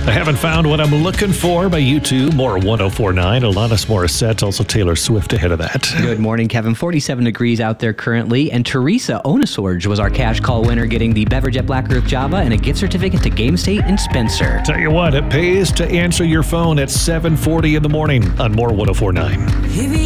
I haven't found what I'm looking for by U2, more 104.9. Alanis Morissette, also Taylor Swift ahead of that. Good morning, Kevin. 47 degrees out there currently. And Teresa Onasorge was our cash call winner, getting the beverage at Black Earth Java and a gift certificate to Game State in Spencer. Tell you what, it pays to answer your phone at 7:40 in the morning on more 104.9.